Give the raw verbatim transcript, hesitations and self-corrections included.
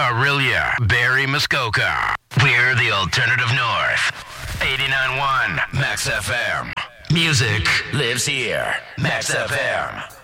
Aurelia, Barry, Muskoka. We're the Alternative North. eighty-nine point one Max F M. Music lives here. Max F M.